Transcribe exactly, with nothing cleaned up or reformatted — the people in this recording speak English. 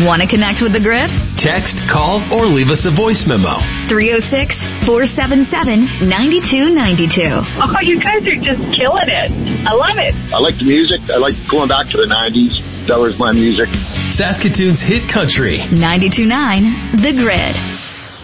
Want to connect with the Grid? Text, call, or leave us a voice memo. three oh six, four seven seven, nine two nine two. Oh, you guys are just killing it. I love it. I like the music. I like going back to the nineties. That was my music. Saskatoon's hit country. ninety-two point nine The Grid.